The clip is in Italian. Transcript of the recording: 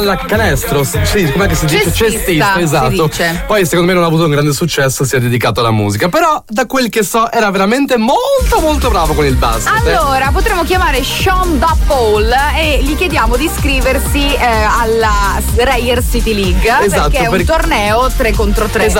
alla canestro, sì, com'è che si dice? Cestista, esatto. Poi secondo me non ha avuto un grande successo, si è dedicato alla musica, però da quel che so era veramente molto bravo con il basket. Allora potremmo chiamare Sean da Paul e gli chiediamo di iscriversi alla Rayers City League, esatto, perché è un torneo 3 contro 3. Esatto,